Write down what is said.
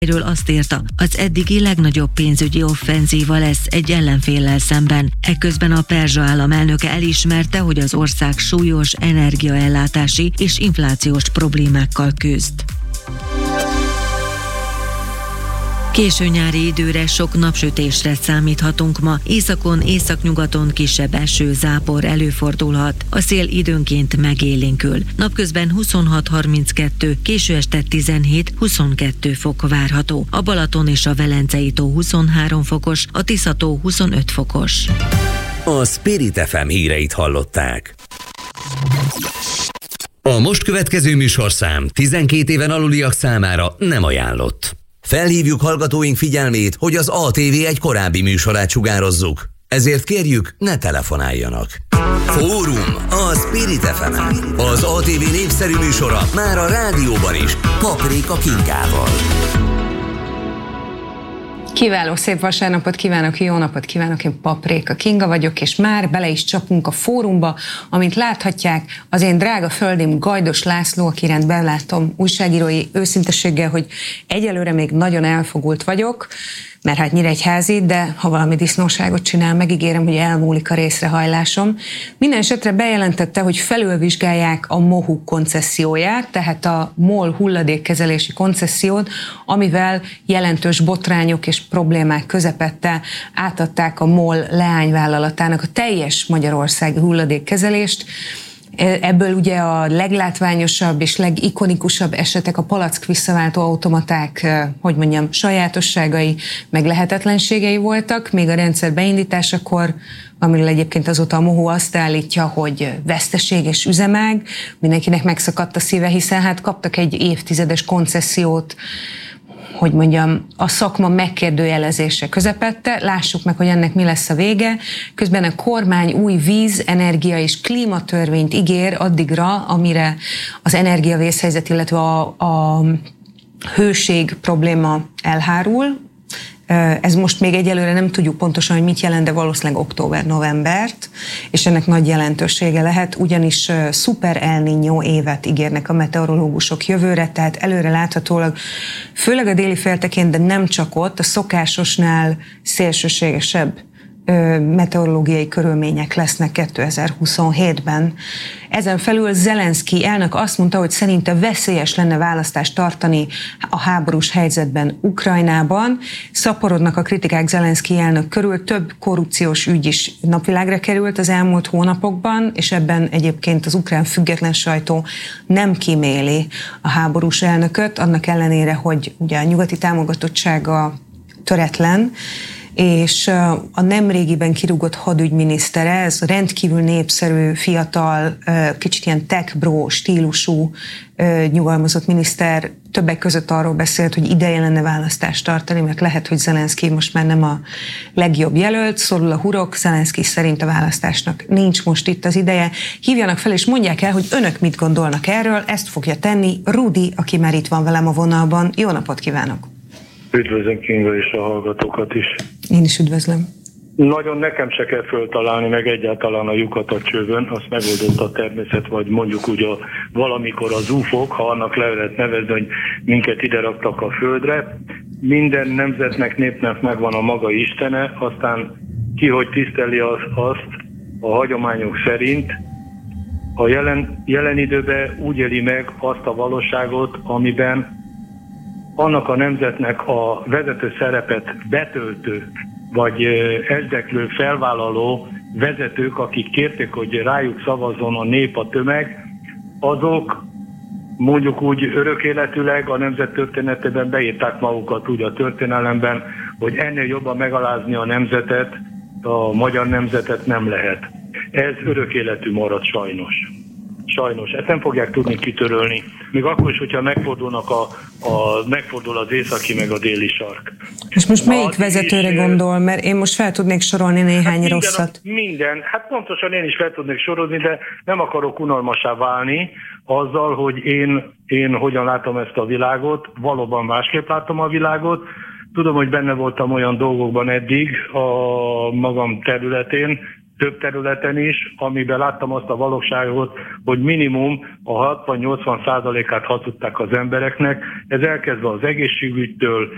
Ről azt írta, az eddigi legnagyobb pénzügyi offenzíva lesz egy ellenféllel szemben. Ekközben a perzsa állam elnöke elismerte, hogy az ország súlyos energiaellátási és inflációs problémákkal küzd. Késő nyári időre sok napsütésre számíthatunk ma. Északon, északnyugaton kisebb eső, zápor előfordulhat. A szél időnként megélénkül. Napközben 26-32, késő este 17-22 fok várható. A Balaton és a Velencei tó 23 fokos, a Tisza tó 25 fokos. A Spirit FM híreit hallották. A most következő műsorszám 12 éven aluliak számára nem ajánlott. Felhívjuk hallgatóink figyelmét, hogy az ATV egy korábbi műsorát sugározzuk. Ezért kérjük, ne telefonáljanak. Fórum a Spirit FM-en. Az ATV népszerű műsora már a rádióban is. Paprika Kinkával. Kiváló szép vasárnapot kívánok, jó napot kívánok, én Paprika Kinga vagyok, és már bele is csapunk a fórumba, amint láthatják, az én drága földim Gajdos László, aki iránt belátom újságírói őszinteséggel, hogy egyelőre még nagyon elfogult vagyok, mert hát Nyíregyházi, de ha valami disznóságot csinál, megígérem, hogy elmúlik a részrehajlásom. Minden esetre bejelentette, hogy felülvizsgálják a MOHU koncesszióját, tehát a MOL hulladékkezelési koncessziót, amivel jelentős botrányok és problémák közepette átadták a MOL leányvállalatának a teljes magyarországi hulladékkezelést. Ebből ugye a leglátványosabb és legikonikusabb esetek a palack visszaváltó automaták, hogy mondjam, sajátosságai, meg lehetetlenségei voltak, még a rendszer beindításakor, amiről egyébként azóta a MOHU azt állítja, hogy veszteséges üzemág, mindenkinek megszakadt a szíve, hiszen hát kaptak egy évtizedes koncessziót, hogy mondjam, a szakma megkérdőjelezése közepette. Lássuk meg, hogy ennek mi lesz a vége. Közben a kormány új víz, energia és klímatörvényt ígér addigra, amire az energiavészhelyzet, illetve a hőség probléma elhárul. Ez most még egyelőre nem tudjuk pontosan, hogy mit jelent, de valószínűleg október-novembert, és ennek nagy jelentősége lehet, ugyanis szuper El Niño évet ígérnek a meteorológusok jövőre, tehát előre láthatólag, főleg a déli féltekén, de nem csak ott, a szokásosnál szélsőségesebb meteorológiai körülmények lesznek 2027-ben. Ezen felül Zelenszky elnök azt mondta, hogy szerinte veszélyes lenne választást tartani a háborús helyzetben Ukrajnában. Szaporodnak a kritikák Zelenszky elnök körül, több korrupciós ügy is napvilágra került az elmúlt hónapokban, és ebben egyébként az ukrán független sajtó nem kíméli a háborús elnököt, annak ellenére, hogy ugye a nyugati támogatottsága töretlen, és a nemrégiben kirúgott hadügyminisztere, ez rendkívül népszerű, fiatal, kicsit ilyen tech bro stílusú nyugalmazott miniszter többek között arról beszélt, hogy ideje lenne választást tartani, mert lehet, hogy Zelenszky most már nem a legjobb jelölt, szorul a hurok, Zelenszky szerint a választásnak nincs most itt az ideje. Hívjanak fel és mondják el, hogy önök mit gondolnak erről, ezt fogja tenni Rudi, aki már itt van velem a vonalban. Jó napot kívánok! Üdvözlöm Kinga és a hallgatókat is. Én is üdvözlöm. Nagyon nekem se kell föltalálni, meg egyáltalán a lyukat a csövön, azt megoldott a természet, vagy mondjuk úgy valamikor az UFO-k, ha annak le lehet nevezni, hogy minket ide raktak a földre. Minden nemzetnek, népnek megvan a maga istene, aztán ki, hogy tiszteli azt a hagyományok szerint, a jelen időben úgy éli meg azt a valóságot, amiben annak a nemzetnek a vezető szerepet betöltő, vagy esdeklő, felvállaló vezetők, akik kérték, hogy rájuk szavazzon a nép, a tömeg, azok mondjuk úgy örökéletűleg a nemzet történetében beírták magukat úgy a történelemben, hogy ennél jobban megalázni a nemzetet, a magyar nemzetet nem lehet. Ez örökéletű marad sajnos. Sajnos, ezt nem fogják tudni kitörölni, még akkor is, hogyha megfordulnak megfordul az északi meg a déli sark. És most melyik vezetőre gondol? Mert én most fel tudnék sorolni néhány rosszat. Minden, hát pontosan én is fel tudnék sorolni, de nem akarok unalmassá válni azzal, hogy én hogyan látom ezt a világot, valóban másképp látom a világot. Tudom, hogy benne voltam olyan dolgokban eddig a magam területén, több területen is, amiben láttam azt a valóságot, hogy minimum a 60-80%-át hazudták az embereknek. Ez elkezdve az egészségügytől,